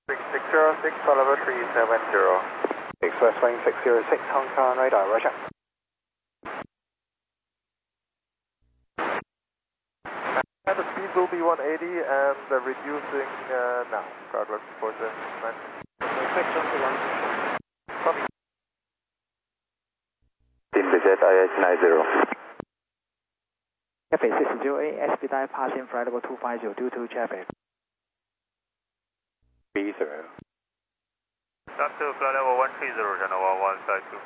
606, Oliver 370. Express Wing 606, Hong Kong radar, roger. And the speed will be 180 and reducing now. Cargo for the man. Visit IH90. Cafe 608, expedite passing flight level 250 due to traffic. B0. Doctor, flight level 130, channel 1152.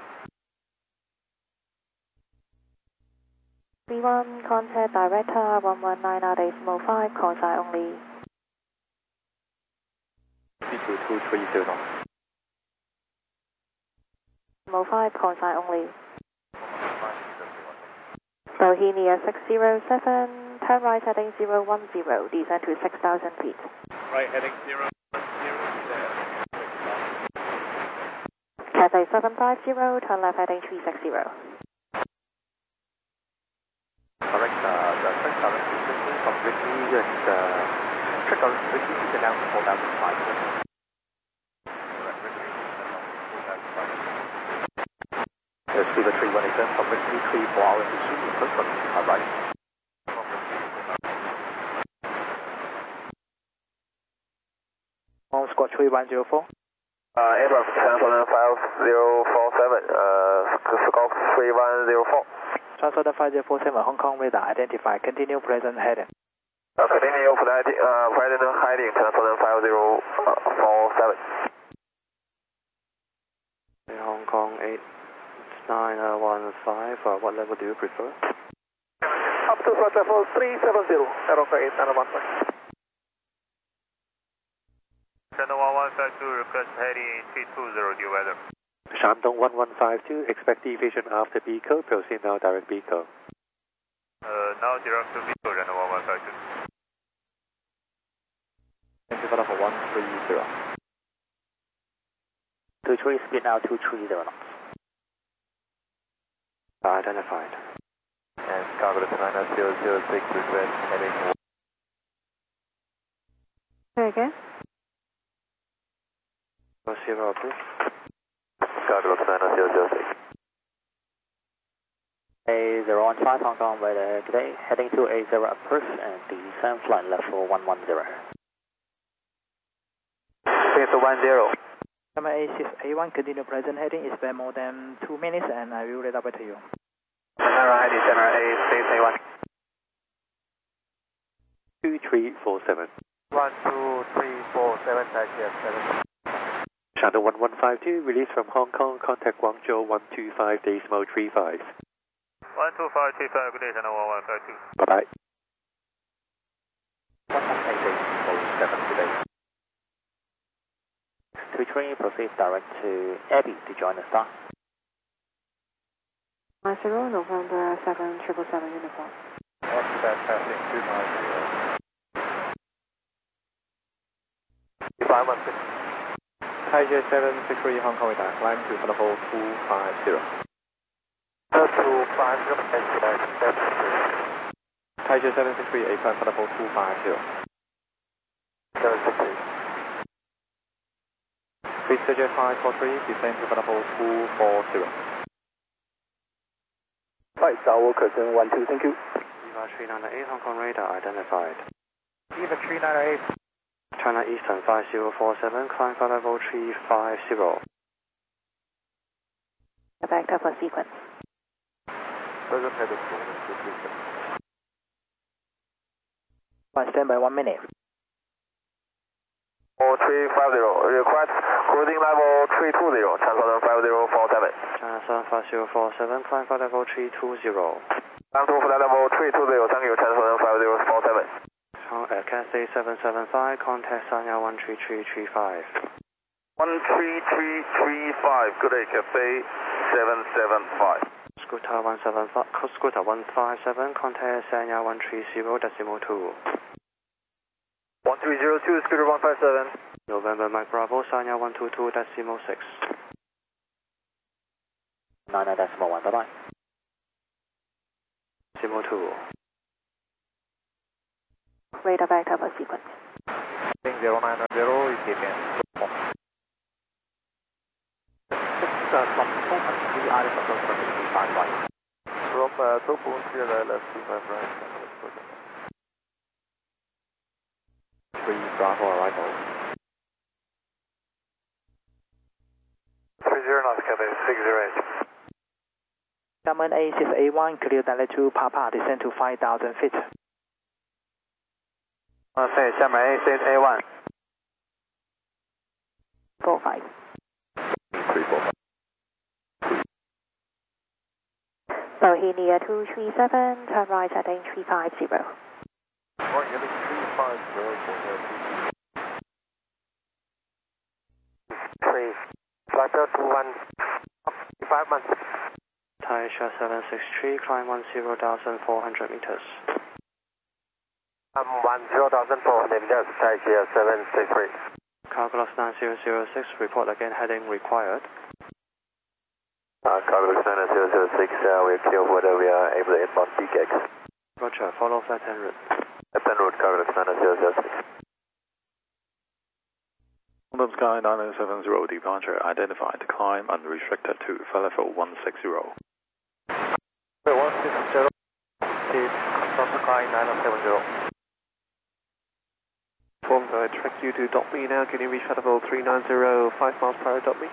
V1, contact director 119.8.5, call sign only. B2230. 5, call sign only. Bohemia 607, turn right heading 010, descend to 6,000 feet. Right heading 010, Cathay 750, turn left heading 360. Correct, the track current is completely just, track current is down to 4,500. Receiver 318, completely 34 hours to shoot, first one, right. On squad 3104. Aircraft 10,5047, Scope 3104. Transfer 5047, Hong Kong radar, identify, continue present heading. Continue present heading, 10,5047. Hong Kong 8915, what level do you prefer? Up to flight level 370, Aeroca 8915. Channel 1152, request heading 320 due weather. Shandong 1152, expect deviation after Beagle, proceed now direct Beagle. Now direct to Beagle, channel 1152. Thank you for level 130. 23 speed now 230 knots. Identified. And cargo to 9006, request heading. Very good. 0 approved. Cargo to 9006. 8015 Hong Kong radar today, heading to 80 approach and descend flight level 110. Clear to 10. Number A6A1, continue present heading, is been more than 2 minutes and I will read up to you. Alright, Center A6A1. 2347. 12347, taxi at 7. Shadow 1152, release from Hong Kong, contact Guangzhou 125.35. 12535, good day, channel 1152. Bye-bye. 188.7 today. 23, proceed direct to Abbey to join the star. 50, November 7777 uniform. What's that passing 2 miles? 516. Tiger 763 Hong Kong radar, climb to level 250. 250, Tiger 763, climb for level 250. 763. Please suggest 543, descend to level 240. Right, Tower Curtain 12, thank you. Viva 398 Hong Kong radar identified. Viva 398. China Eastern 5047, climb for level 350. Back up for sequence. Present heading. Stand by 1 minute. 4350, request cruising level 320, transfer 5047. China Sun 5047, climb for level 320. Down to flight level 320, thank you, transfer 5047. Cathay 775, contact Sanya 13335. 13335, good day, Cathay 775. Scooter 157, contact Sanya 130.2. 1302, Scooter 157. November Mike Bravo, Sanya 122.6. 99.1, bye-bye. 2. Radar back up for sequence. 090, you keep in. Alice approach from 25 right. From Topo Sierra left 25 right. 3 Bravo arrival. 30 Quebec 608. Diamond A6A1, clear direct to Papa, descend to 5,000 feet. Say, Diamond A6A1. 45. 345. Bohemia 237, turn right heading 350. Right, heading 350. 3. Flight 21. 5 months. Thai 763, climb 10,400 meters. 10,400 meters, Thai 763. Calculus 9006, report again, heading required. Calculus 9006, we're clear whether we are able to inbound PKX. Roger, follow flight en route. Left en route, Calculus 9006. London Sky 9070, departure identified, climb unrestricted to level 160. 160, London Sky 9070. Form, I track you to dot me now. Can you reach level 390, 5 miles per hour, dot me?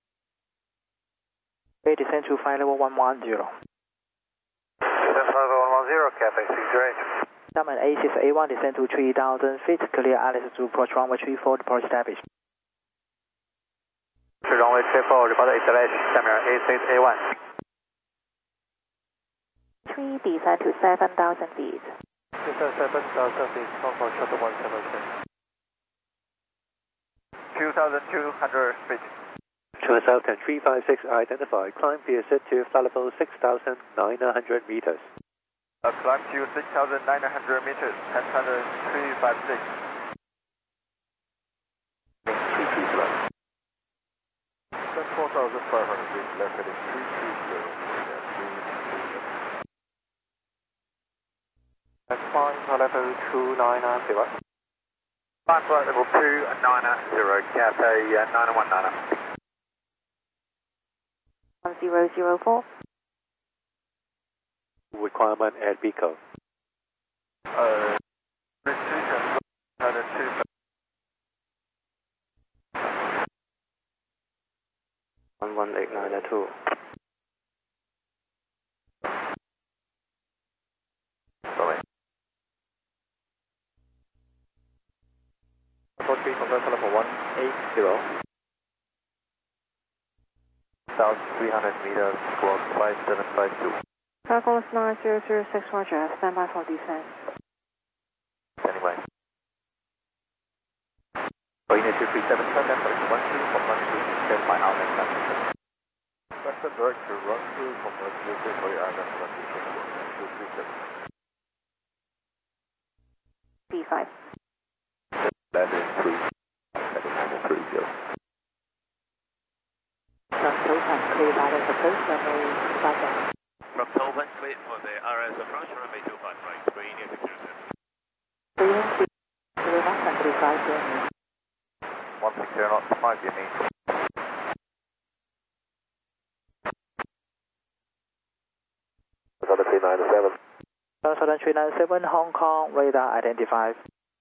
Okay, descend to flight level 110. Descend level 110, Cafe 608. Diamond A6A1, descend to 3,000 feet, clear Alice to approach runway 34, depart established. Runway 34, depart established, Diamond A6A1. 3, descend to 7,000 feet. Descend 7,000 feet, Hong Kong shuttle 176. 2,200 feet. 356 identified, climb PSZ to flight level 6,900 meters. Climb to 6,900 meters, 10,356. 4,500 feet, left heading 320. That's fine, flight level 2990. Flight level 290, Cafe 919. 1004. Requirement at Pico. Restriction, 11892. Sorry. Approach speed from level 180. 1,300 meters, squawk 5752. Calculus 9006, Roger, stand by for descent. Anyway. Boeing 237, turn left for 12 from runway 10 by our next passenger. Western direct to runway from runway 10 by our next passenger. 237. B5. Landing 3. Heading 30. From Topan, clear direct approach, runway 25. From Topan, clear for the RS approach, runway 25 right, Boeing 607. 3 clear knots and 35 knots. 160 knots, 5 you need. Another 397. Southern 397, Hong Kong, radar identified.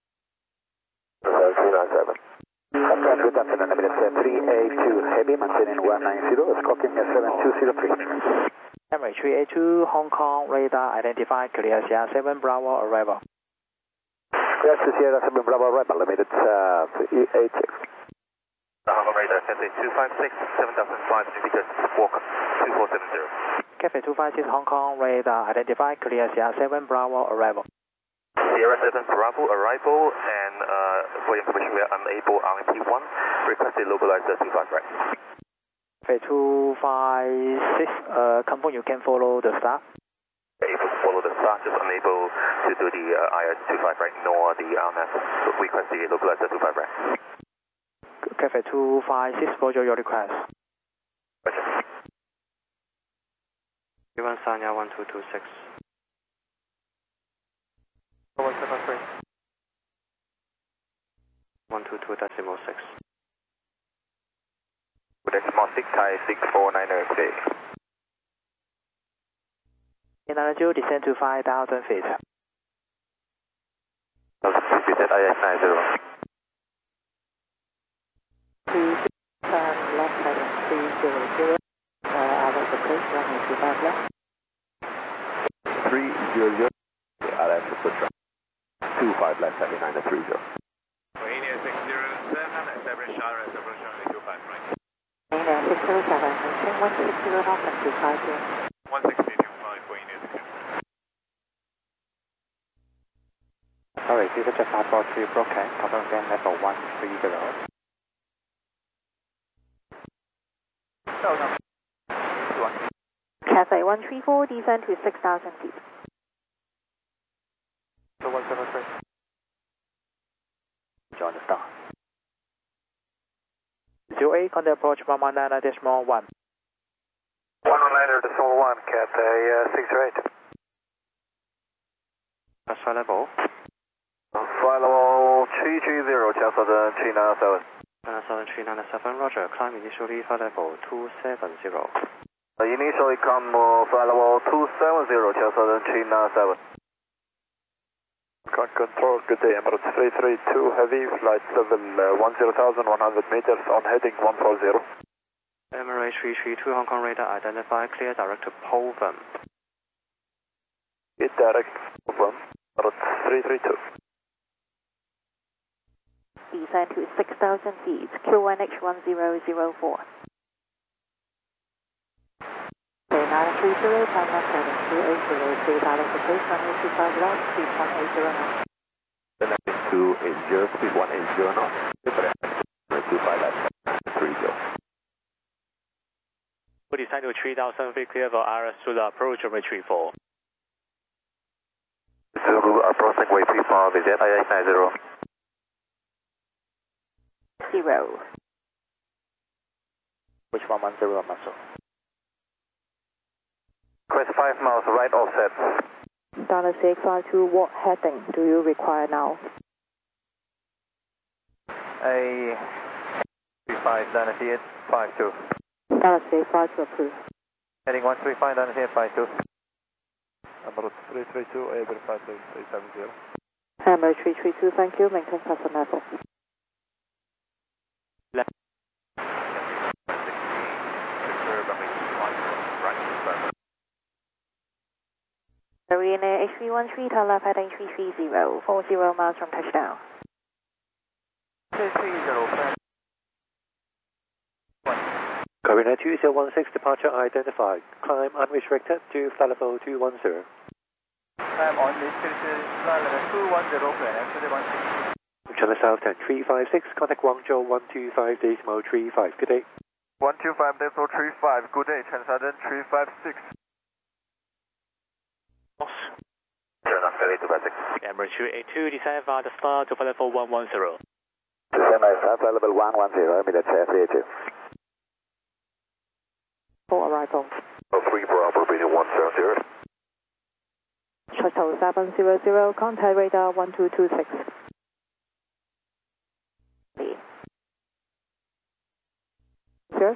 397. Contact reduction in a minute, 382 heavy, maintaining 190, squawking 7203. Emirates 382, Hong Kong, radar identified, clear Sierra 7, Bravo, arrival. Yes, Sierra 7, Bravo, arrival, limited 386. Hong Kong radar, Cathay 256, 7,500 meters, squawk 2470. Cafe 256, Hong Kong, radar identified, clear Sierra 7, Bravo, arrival. Sierra 7 Bravo arrival, and for information we are unable RMP1, requested localizer 25 right. Cafe 256, confirm you can follow the star. Able to follow the star, just unable to do the IS 25 right, nor the RMS, so request the localizer 25 right. Cafe 256, roger your request. Roger. Given Sanya 1226. 173. 122.6. Decimal 6, Thai 6490 today. 992, descend to 5,000 feet. Repeated IS 90. turn left heading 300. RS approach, runway 25 left. 300, RS approach, 25 left, heading 930. Bohemia 607, establish RS approach runway 25 right. Bohemia 607, maintain 160 knots and 25 here. 160.25, Bohemia 607. Sorry, Future 543 broadcast, confirm again level 130. Cathay 134, descend to 6,000 feet. 173. Join the star. 08, contact approach 119.1. 119.1, Cathay 608. That's flight level. Flight level 330, Channel Southern 397. Southern 397, roger. Climb initially flight level 270. Initially come flight level 270, Channel Southern 397. Control, good day, Emirates 332 Heavy, flight level 10,100 meters on heading 140. Emirates 332 Hong Kong radar identify, clear direct to Polven. Get direct, Polven, Emirates 332. Descend to 6,000 feet, QNH 1004. 930, time left heading 280, 3,000 approach, runway 25 left, speed 180 knots. 280, speed 180 knots, 25 left, 30. We descend to 3,000 feet, clear for RS to the approach runway 34. Zulu approaching way 34, visit IS 90. 0. Which 110 muscle? Crest 5 miles, right offset. Dallas 652, what heading do you require now? A 35, Dallas 852. Dallas 652 approved. Heading 135, Dallas 852. Emirates 332, Able 57370. Emirates 332, thank you, maintain custom level. Marina H313, turn left heading 330, 40 miles from touchdown. 330, Marina 2016, departure identified. Climb unrestricted to flight level 210. Climb unrestricted, flight level 210, clear, 160. Channel Southern 356, contact Guangzhou 125.35, good day. 125.35, good day, Channel Southern 356. Emirates 382, descend via the star to flight level 110. Descend by flight level 110, Emirates 382. For arrival. 3 Bravo, Brady 170. Shuttle 700, contact radar 1226. Sir?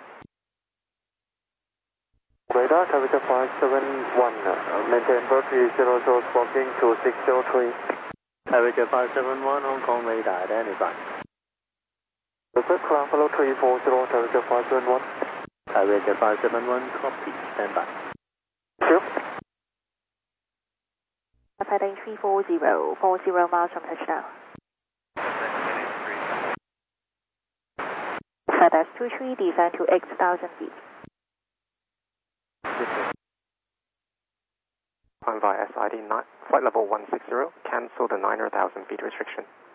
Radar, temperature 571, maintain bird 300, smoking to 603. Temperature 571, Hong Kong radar identified. Request ground follow 340, temperature 571. Temperature 571, copy, stand by. Sure. Heading 340, 40 miles from touchdown. FedEx 23, descend to 8,000 feet. Climb via SID 9, flight level 160, cancel the 9,000 feet restriction.